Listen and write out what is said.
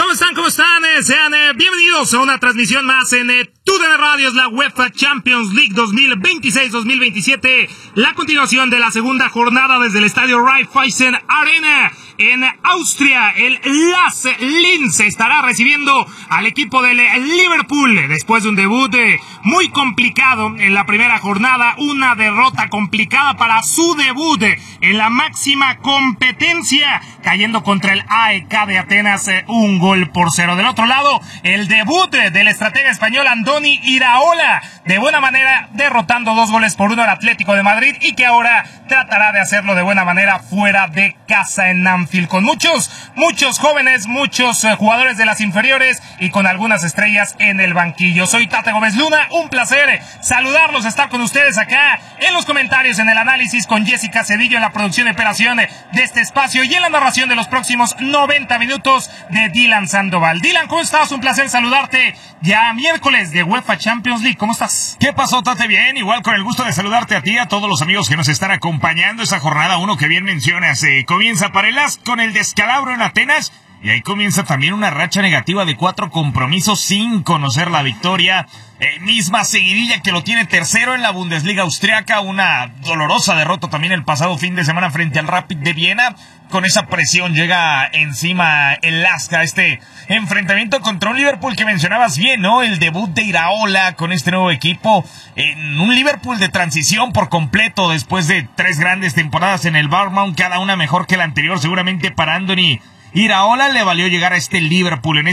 ¿Cómo están? Sean bienvenidos a una transmisión más en TUDN Radio, es la UEFA Champions League 2026-2027, la continuación de la segunda jornada desde el estadio Raiffeisen Arena en Austria. El Las Linz estará recibiendo al equipo del Liverpool después de un debut muy complicado en la primera jornada, una derrota complicada para su debut en la máxima competencia, cayendo contra el AEK de Atenas 1-0. Del otro lado, el debut del estratega español Andoni Iraola, de buena manera derrotando 2-1 al Atlético de Madrid, y que ahora tratará de hacerlo de buena manera fuera de casa en Anfield, con muchos jóvenes, muchos jugadores de las inferiores y con algunas estrellas en el banquillo. Soy Tate Gómez Luna, un placer saludarlos, estar con ustedes acá en los comentarios, en el análisis con Jessica Cedillo, en la producción y operación de este espacio, y en la narración de los próximos 90 minutos de Dylan Sandoval. Dylan, ¿cómo estás? Un placer saludarte ya miércoles de UEFA Champions League. ¿Cómo estás? ¿Qué pasó, Tate? Bien, igual con el gusto de saludarte a ti, a todos los amigos que nos están acompañando esa jornada 1 que bien mencionas. Comienza para el AS con el descalabro en Atenas, y ahí comienza también una racha negativa de 4 compromisos sin conocer la victoria. Misma seguidilla que lo tiene tercero en la Bundesliga austriaca, una dolorosa derrota también el pasado fin de semana frente al Rapid de Viena. Con esa presión llega encima el Lask, este enfrentamiento contra un Liverpool que mencionabas bien, ¿no? El debut de Iraola con este nuevo equipo, en un Liverpool de transición por completo después de 3 grandes temporadas en el Bournemouth, cada una mejor que la anterior. Seguramente para Andoni Iraola le valió llegar a este Liverpool en